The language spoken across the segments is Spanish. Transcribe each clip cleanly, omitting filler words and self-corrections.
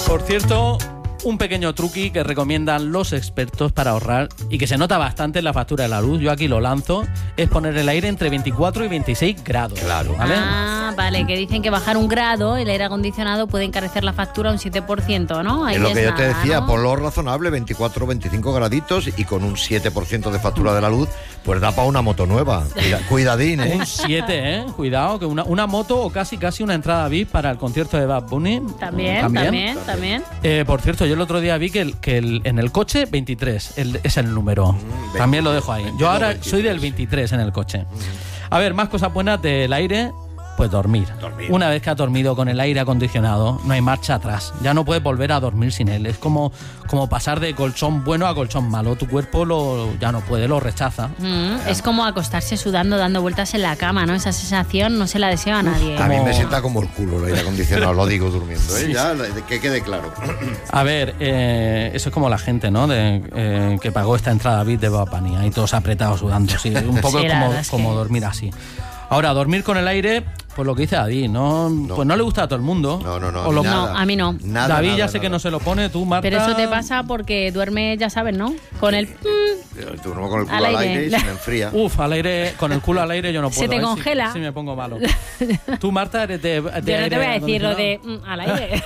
Por cierto, un pequeño truqui que recomiendan los expertos para ahorrar y que se nota bastante en la factura de la luz, yo aquí lo lanzo, es poner el aire entre 24 y 26 grados. Claro. ¿Vale? Ah, vale, que dicen que bajar un grado el aire acondicionado puede encarecer la factura un 7%, ¿no? Ahí Es lo que yo te decía, ¿no? por lo razonable, 24 o 25 graditos y con un 7% de factura de la luz, pues da para una moto nueva. Cuidadín, ¿eh? Un 7, Cuidado, que una moto o casi una entrada VIP para el concierto de Bad Bunny. También. Por cierto, yo el otro día vi que en el coche 23 es el número. También lo dejo ahí. Yo ahora 23. soy del 23 en el coche. A ver, más cosas buenas del aire. Pues dormir. Una vez que has dormido con el aire acondicionado, no hay marcha atrás. Ya no puedes volver a dormir sin él. Es como pasar de colchón bueno a colchón malo. Tu cuerpo ya no puede, lo rechaza. Es como acostarse sudando, dando vueltas en la cama, ¿no? Esa sensación no se la deseo a nadie. A mí me sienta como el culo el aire acondicionado, lo digo durmiendo, ¿eh? Ya, que quede claro. A ver, eso es como la gente, ¿no? Que pagó esta entrada VIP de Bad Bunny. Ahí todos apretados sudando. Sí, un poco Sí, es como dormir así. Ahora, dormir con el aire, pues lo que dice David, pues no le gusta a todo el mundo. No, a mí no. David ya sé que no se lo pone, tú, Marta. Pero eso te pasa porque duermes, ya sabes, ¿no? Con el... Duermo con el culo al aire y se me enfría. Uf, al aire, con el culo al aire yo no puedo. Se te congela. Si me pongo malo. Tú, Marta, eres de Yo no aire te voy a decir lo de al aire.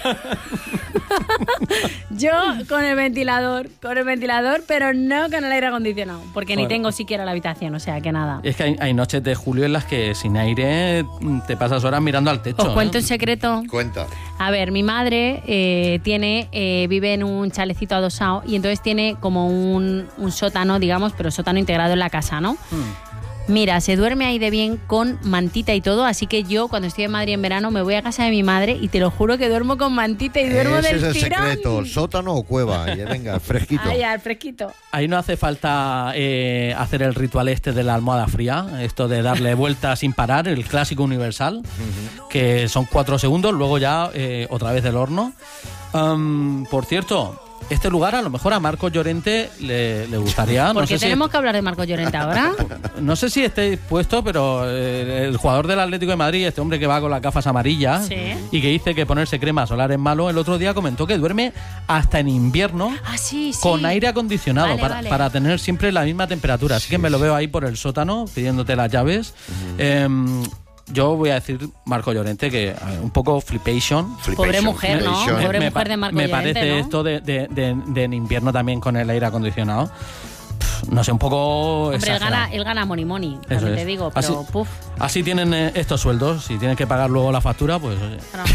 Yo con el ventilador, pero no con el aire acondicionado, porque ni tengo siquiera la habitación, o sea que nada. Es que hay noches de julio en las que sin aire te pasas horas mirando al techo. Os cuento un secreto. Cuenta. A ver, mi madre vive en un chalecito adosado y entonces tiene como un sótano, digamos, pero sótano integrado en la casa, ¿no? Mira, se duerme ahí de bien con mantita y todo, así que yo cuando estoy en Madrid en verano me voy a casa de mi madre y te lo juro que duermo con mantita y duermo del tirón. Ese es el secreto, sótano o cueva, y venga, fresquito. Ay, al fresquito. Ahí no hace falta hacer el ritual de la almohada fría, esto de darle vueltas sin parar, el clásico universal, que son 4 segundos, luego ya otra vez del horno. Por cierto, este lugar a lo mejor a Marcos Llorente le gustaría. ¿Por qué tenemos que hablar de Marcos Llorente ahora? No sé si esté dispuesto, pero el jugador del Atlético de Madrid, este hombre que va con las gafas amarillas y que dice que ponerse crema solar es malo, el otro día comentó que duerme hasta en invierno con aire acondicionado para tener siempre la misma temperatura. Así que me lo veo ahí por el sótano pidiéndote las llaves. Yo voy a decir Marco Llorente que un poco flipation. Pobre mujer, ¿no? Pobre mujer de Marco Llorente, me parece, ¿no? Esto de en invierno también con el aire acondicionado. No sé, un poco. Hombre, él gana money, eso te digo, pero así tienen estos sueldos. Si tienen que pagar luego la factura, pues oye.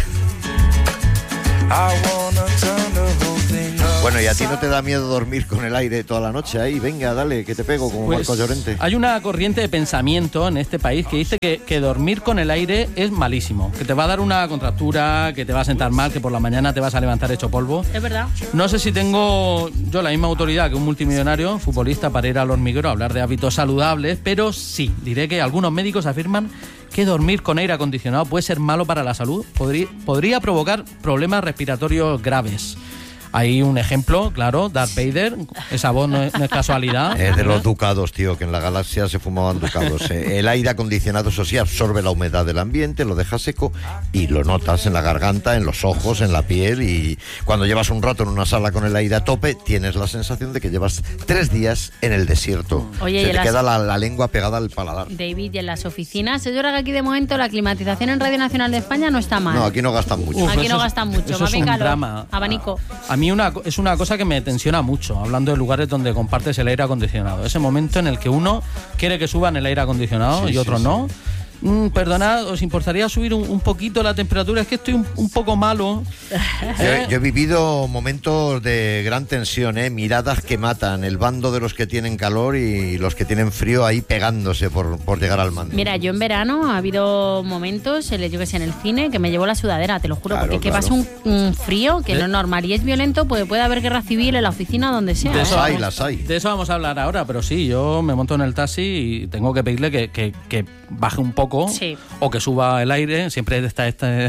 Bueno, ¿y a ti no te da miedo dormir con el aire toda la noche ahí? Venga, dale, que te pego como Marcos Llorente. Hay una corriente de pensamiento en este país que dice que dormir con el aire es malísimo, que te va a dar una contractura, que te va a sentar mal, que por la mañana te vas a levantar hecho polvo. Es verdad. No sé si tengo yo la misma autoridad que un multimillonario futbolista para ir al hormiguero a hablar de hábitos saludables, pero sí, diré que algunos médicos afirman que dormir con aire acondicionado puede ser malo para la salud, podría provocar problemas respiratorios graves. Hay un ejemplo, claro, Darth Vader, esa voz no es casualidad. Es de los ducados, tío, que en la galaxia se fumaban ducados. El aire acondicionado, eso sí, absorbe la humedad del ambiente, lo deja seco y lo notas en la garganta, en los ojos, en la piel. Y cuando llevas un rato en una sala con el aire a tope, tienes la sensación de que llevas 3 días en el desierto. Oye, se te queda la lengua pegada al paladar. David, y en las oficinas, es verdad que aquí de momento la climatización en Radio Nacional de España no está mal. No, aquí no gastan mucho. Aquí no gastan mucho, eso más bien es un calor, drama. abanico. A mí es una cosa que me tensiona mucho, hablando de lugares donde compartes el aire acondicionado. Ese momento en el que uno quiere que suban el aire acondicionado y otro no. Perdonad, ¿os importaría subir un poquito la temperatura? Es que estoy un poco malo. Yo he vivido momentos de gran tensión, miradas que matan, el bando de los que tienen calor y los que tienen frío ahí pegándose por llegar al mando. Mira, yo en verano ha habido momentos, yo que sé, en el cine, que me llevo la sudadera, te lo juro, porque que pasa un frío que no es normal y es violento, porque puede haber guerra civil en la oficina o donde sea. Las hay. De eso vamos a hablar ahora, pero sí, yo me monto en el taxi y tengo que pedirle que baje un poco o que suba el aire. Siempre está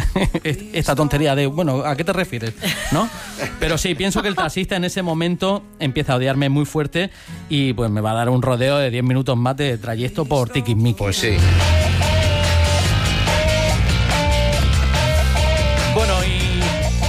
esta tontería de, bueno, ¿a qué te refieres? ¿No? Pero sí, pienso que el taxista en ese momento empieza a odiarme muy fuerte y pues me va a dar un rodeo de 10 minutos más de trayecto por tiquismiquis. Pues sí. Bueno, y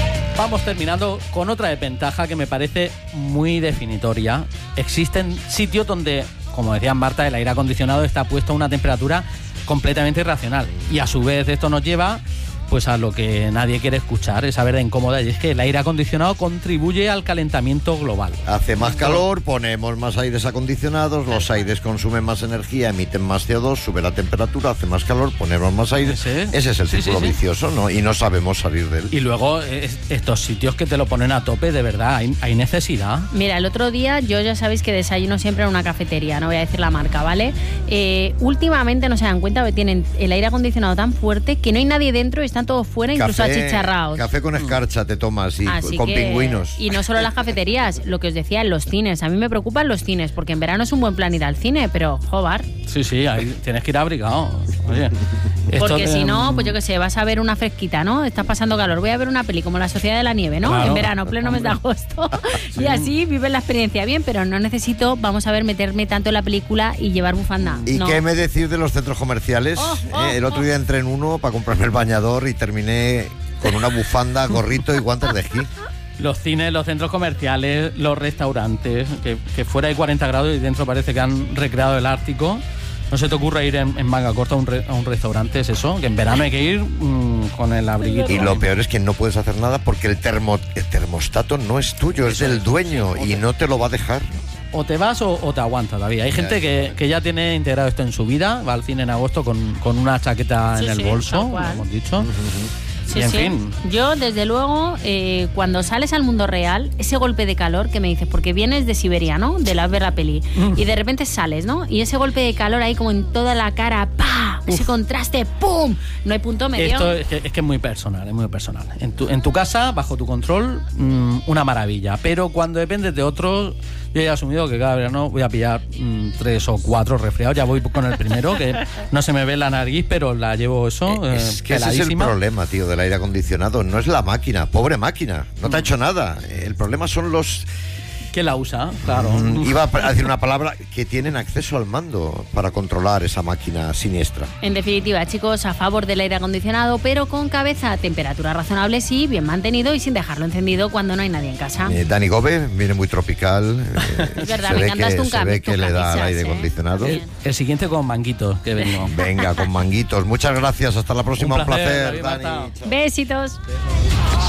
vamos terminando con otra desventaja que me parece muy definitoria. Existen sitios donde, como decía Marta, el aire acondicionado está puesto a una temperatura completamente irracional. Y a su vez esto nos lleva pues a lo que nadie quiere escuchar, esa verdad incómoda, y es que el aire acondicionado contribuye al calentamiento global. Hace más calor, ponemos más aires acondicionados, los aires consumen más energía, emiten más CO2, sube la temperatura, hace más calor, ponemos más aire. Ese es el círculo vicioso, ¿no? Y no sabemos salir de él. Y luego estos sitios que te lo ponen a tope, de verdad, hay necesidad. Mira, el otro día yo ya sabéis que desayuno siempre en una cafetería, no voy a decir la marca, ¿vale? Últimamente no se dan cuenta que tienen el aire acondicionado tan fuerte que no hay nadie dentro y están todos fuera, incluso achicharrados. Café con escarcha te tomas y con pingüinos. Y no solo las cafeterías, lo que os decía, en los cines. A mí me preocupan los cines, porque en verano es un buen plan ir al cine, pero joder. Sí, ahí tienes que ir abrigado. Oye, porque si no, pues yo qué sé, vas a ver una fresquita, ¿no? Estás pasando calor, voy a ver una peli como La Sociedad de la Nieve, ¿no? Claro, en verano, pleno mes de agosto. Sí. Y así vives la experiencia bien, pero no necesito, vamos a ver, meterme tanto en la película y llevar bufanda. ¿Y qué me decís de los centros comerciales? El otro día entré en uno para comprarme el bañador y terminé con una bufanda, gorrito y guantes de esquí. Los cines, los centros comerciales, los restaurantes, que fuera hay 40 grados y dentro parece que han recreado el Ártico. ¿No se te ocurre ir en manga corta a un restaurante? Es eso, que en verano hay que ir con el abriguito. Y lo peor es que no puedes hacer nada porque el termostato no es tuyo, es del dueño y no te lo va a dejar. O te vas o te aguanta todavía. Hay gente que ya tiene integrado esto en su vida, va al cine en agosto con una chaqueta en el bolso, como hemos dicho. Sí, en fin. Yo, desde luego, cuando sales al mundo real, ese golpe de calor que me dices, porque vienes de Siberia, ¿no? De ver la peli, y de repente sales, ¿no? Y ese golpe de calor ahí como en toda la cara, ¡pah! Ese contraste, ¡pum! No hay punto medio. Esto es que es muy personal, es muy personal. En tu casa, bajo tu control, una maravilla. Pero cuando dependes de otros, yo he asumido que cada verano voy a pillar 3 o 4 resfriados. Ya voy con el primero, que no se me ve la nariz, pero la llevo eso. Es que ese es el problema, tío, del aire acondicionado. No es la máquina, pobre máquina. No te ha hecho nada. El problema son los que la usa, claro. Iba a decir una palabra, que tienen acceso al mando para controlar esa máquina siniestra. En definitiva, chicos, a favor del aire acondicionado, pero con cabeza a temperatura razonable, sí, bien mantenido y sin dejarlo encendido cuando no hay nadie en casa. Dani Gobe viene muy tropical. Es verdad, me encantas se ve que le da al aire acondicionado. El siguiente con manguitos, que vengo. Venga, con manguitos. Muchas gracias, hasta la próxima. Un placer Dani. Besitos.